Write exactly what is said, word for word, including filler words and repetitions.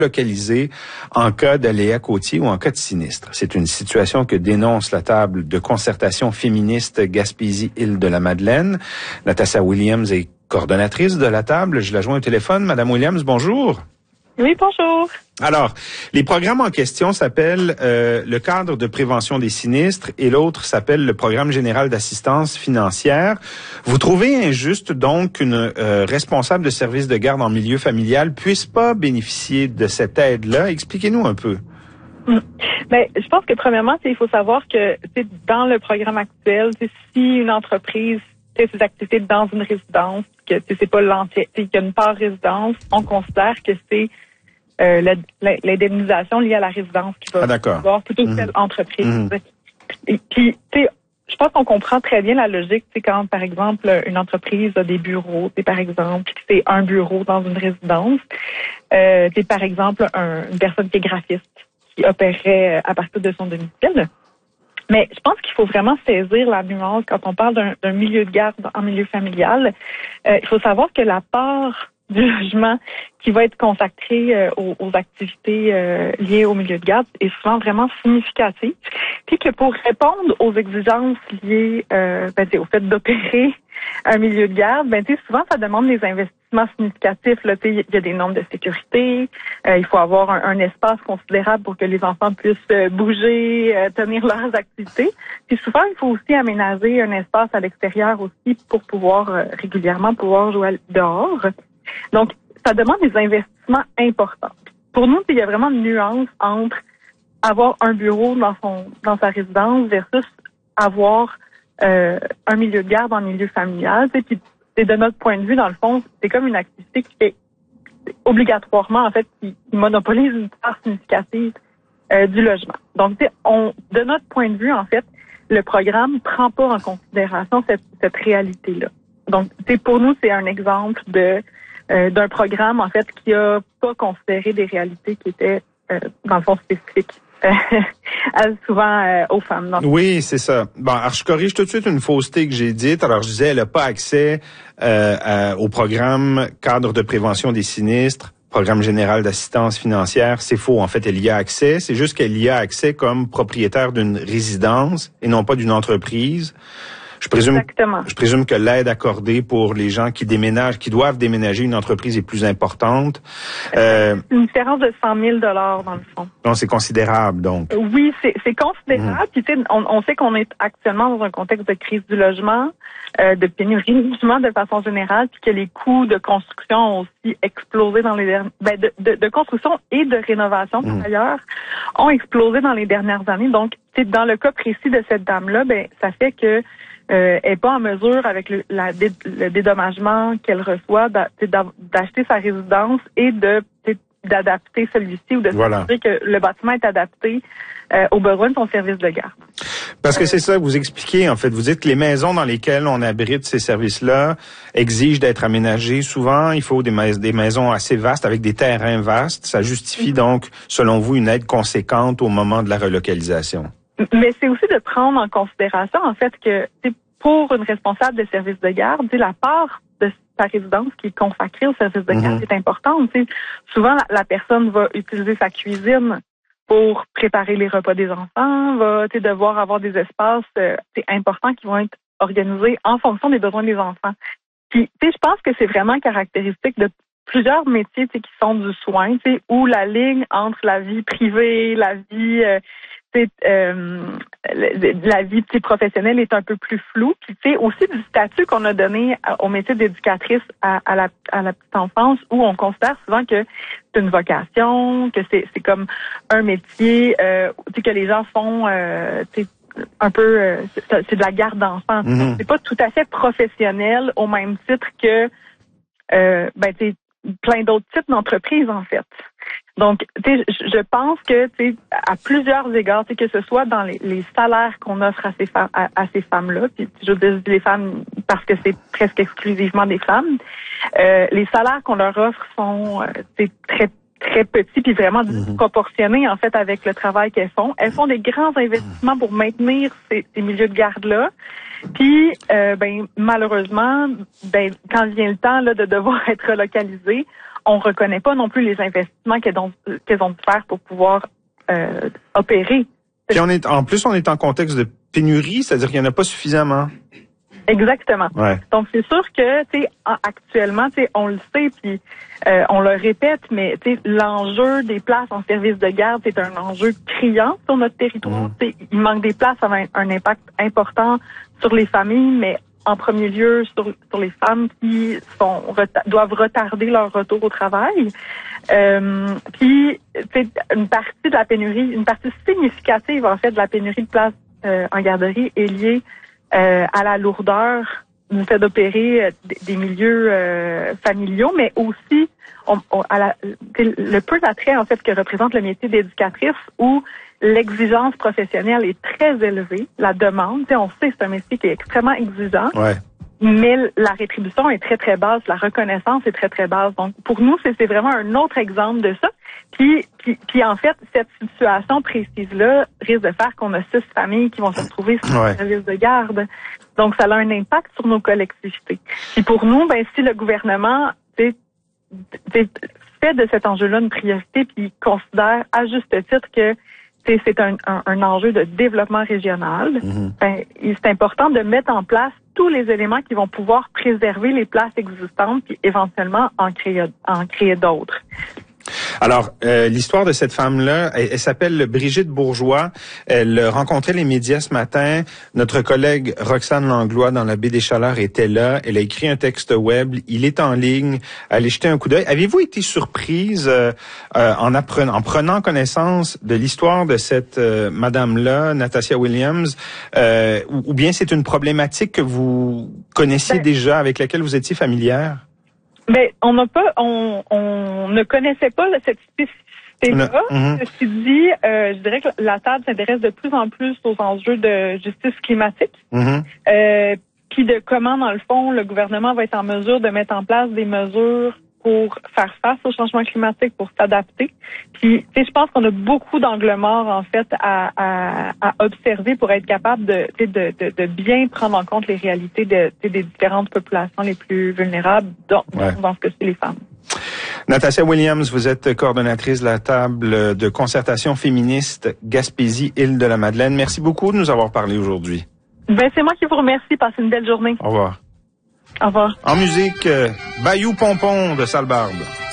localisés en cas d'aléa côtier ou en cas de sinistre. C'est une situation que dénonce la table de concertation féministe Gaspésie-Île-de-la-Madeleine. Natasha Williams est coordonnatrice de la table. Je la joins au téléphone. Madame Williams, bonjour. Oui, bonjour. Alors, les programmes en question s'appellent euh, le cadre de prévention des sinistres et l'autre s'appelle le programme général d'assistance financière. Vous trouvez injuste donc qu'une euh, responsable de service de garde en milieu familial puisse pas bénéficier de cette aide-là? Expliquez-nous un peu. Hum. Ben, je pense que premièrement, il faut savoir que dans le programme actuel, si une entreprise fait ses activités dans une résidence, que c'est pas l'entier, qu'il y a une part résidence, on considère que c'est euh, l'indemnisation liée à la résidence qui va ah, avoir plutôt que mmh. l'entreprise. Mmh. Et puis, tu sais, je pense qu'on comprend très bien la logique, c'est quand, par exemple, une entreprise a des bureaux, c'est par exemple, c'est un bureau dans une résidence, euh, c'est par exemple un, une personne qui est graphiste, qui opérerait à partir de son domicile. Mais je pense qu'il faut vraiment saisir la nuance quand on parle d'un, d'un milieu de garde en milieu familial. Euh, il faut savoir que la part du logement qui va être consacrée euh, aux, aux activités euh, liées au milieu de garde est souvent vraiment significative. Puis que pour répondre aux exigences liées euh, ben, au fait d'opérer un milieu de garde, ben, souvent ça demande des investissements significatifs. Il y a des normes de sécurité, euh, il faut avoir un, un espace considérable pour que les enfants puissent euh, bouger, euh, tenir leurs activités. Puis souvent, il faut aussi aménager un espace à l'extérieur aussi pour pouvoir euh, régulièrement pouvoir jouer dehors. Donc, ça demande des investissements importants. Pour nous, il y a vraiment une nuance entre avoir un bureau dans son dans sa résidence versus avoir euh, un milieu de garde en milieu familial. Puis, c'est de notre point de vue, dans le fond, c'est comme une activité qui fait obligatoirement, en fait, qui, qui monopolise une part significative euh, du logement. Donc, on, de notre point de vue, en fait, le programme prend pas en considération cette, cette réalité-là. Donc, pour nous, c'est un exemple de euh, d'un programme, en fait, qui a pas considéré des réalités qui étaient, euh, dans le fond, spécifiques. souvent euh, aux femmes. Non? Oui, c'est ça. Bon, alors je corrige tout de suite une fausseté que j'ai dite. Alors je disais, elle n'a pas accès euh, à, au programme cadre de prévention des sinistres, programme général d'assistance financière. C'est faux. En fait, elle y a accès. C'est juste qu'elle y a accès comme propriétaire d'une résidence et non pas d'une entreprise. Je présume, Exactement. je présume que l'aide accordée pour les gens qui déménagent, qui doivent déménager une entreprise est plus importante. Euh, une différence de cent mille dollars dans le fond. Non, c'est considérable, donc. Oui, c'est, c'est considérable. Mmh. Puis, tu sais, on, on sait qu'on est actuellement dans un contexte de crise du logement, euh, de pénurie de logement de façon générale, puis que les coûts de construction ont aussi explosé dans les dernières, ben, de, de, de construction et de rénovation, par mmh. ailleurs, ont explosé dans les dernières années. Donc, tu sais, dans le cas précis de cette dame-là, ben, ça fait que Euh, elle n'est pas en mesure, avec le, la, le dédommagement qu'elle reçoit, d'acheter sa résidence et de d'adapter celui-ci ou de voilà. s'assurer que le bâtiment est adapté euh, aux besoins de son service de garde. Parce que c'est ça, vous expliquez, en fait. Vous dites que les maisons dans lesquelles on abrite ces services-là exigent d'être aménagées. Souvent, il faut des, mais- des maisons assez vastes, avec des terrains vastes. Ça justifie mm-hmm. donc, selon vous, une aide conséquente au moment de la relocalisation. Mais c'est aussi de prendre en considération, en fait, que pour une responsable de service de garde, la part de sa résidence qui est consacrée au service de garde mm-hmm. est importante. T'sais. Souvent, la, la personne va utiliser sa cuisine pour préparer les repas des enfants, va devoir avoir des espaces euh, importants qui vont être organisés en fonction des besoins des enfants. Puis, je pense que c'est vraiment caractéristique de plusieurs métiers qui sont du soin, où la ligne entre la vie privée, la vie... Euh, Euh, la vie professionnelle est un peu plus floue. Puis tu sais aussi du statut qu'on a donné au métier d'éducatrice à, à la à la petite enfance, où on considère souvent que c'est une vocation, que c'est c'est comme un métier euh, tu sais, que les gens font euh, tu sais, un peu euh, c'est, c'est de la garde d'enfants. Mm-hmm. C'est pas tout à fait professionnel au même titre que euh, ben tu sais plein d'autres types d'entreprises en fait. Donc, tu sais, je pense que, tu sais, à plusieurs égards, tu sais, que ce soit dans les, les salaires qu'on offre à ces femmes, à, à ces femmes-là, puis je dis les femmes parce que c'est presque exclusivement des femmes, euh, les salaires qu'on leur offre sont, euh, c'est très très petits puis vraiment disproportionnés en fait avec le travail qu'elles font. Elles font des grands investissements pour maintenir ces, ces milieux de garde-là. Puis, euh, ben malheureusement, ben quand vient le temps là de devoir être relocalisé, on reconnaît pas non plus les investissements qu'elles ont, qu'elles ont dû faire pour pouvoir euh, opérer. Puis on est, en plus, on est en contexte de pénurie, c'est-à-dire qu'il n'y en a pas suffisamment. Exactement. Ouais. Donc, c'est sûr que, tu sais, actuellement, tu sais, on le sait, puis euh, on le répète, mais, tu sais, l'enjeu des places en service de garde, c'est un enjeu criant sur notre territoire. Mmh. Tu sais, il manque des places, ça a un, un impact important sur les familles, mais en premier lieu sur, sur les femmes qui sont doivent retarder leur retour au travail. Euh, puis, tu sais, une partie de la pénurie, une partie significative, en fait, de la pénurie de places euh, en garderie est liée Euh, à la lourdeur du fait d'opérer euh, des, des milieux euh, familiaux, mais aussi on, on, à la, le peu d'attrait en fait que représente le métier d'éducatrice où l'exigence professionnelle est très élevée, la demande, on sait que c'est un métier qui est extrêmement exigeant, ouais. mais la rétribution est très très basse, la reconnaissance est très très basse. Donc pour nous, c'est, c'est vraiment un autre exemple de ça. Puis, puis, puis en fait, cette situation précise-là risque de faire qu'on a six familles qui vont se retrouver sur ouais. le service de garde. Donc, ça a un impact sur nos collectivités. Puis pour nous, ben si le gouvernement fait de cet enjeu-là une priorité, puis considère à juste titre que c'est un, un, un enjeu de développement régional, mm-hmm. ben, c'est important de mettre en place tous les éléments qui vont pouvoir préserver les places existantes puis éventuellement en créer, en créer d'autres. Alors, euh, l'histoire de cette femme-là, elle, elle s'appelle Brigitte Bourgeois. Elle rencontrait les médias ce matin. Notre collègue Roxane Langlois dans la baie des Chaleurs était là. Elle a écrit un texte web. Il est en ligne. Allez jeter un coup d'œil. Avez-vous été surprise euh, euh, en, apprenant, en prenant connaissance de l'histoire de cette euh, madame-là, Natasha Williams, euh, ou, ou bien c'est une problématique que vous connaissiez ben, déjà, avec laquelle vous étiez familière? Ben, on n'a pas, on, on ne connaissait pas cette spécificité-là. Mm-hmm. Ceci dit, euh, je dirais que la table s'intéresse de plus en plus aux enjeux de justice climatique, mm-hmm. euh, puis de comment, dans le fond, le gouvernement va être en mesure de mettre en place des mesures pour faire face au changement climatique, pour s'adapter. Puis, tu sais, je pense qu'on a beaucoup d'angles morts, en fait, à, à, à observer pour être capable de, de, de, de bien prendre en compte les réalités de, des différentes populations les plus vulnérables, dont, ouais. dans ce que c'est les femmes. Natasha Williams, vous êtes coordonnatrice de la table de concertation féministe Gaspésie-Île-de-la-Madeleine. Merci beaucoup de nous avoir parlé aujourd'hui. Ben, c'est moi qui vous remercie. Passez une belle journée. Au revoir. Au revoir. En musique, euh, Bayou Pompon de Salbarbe.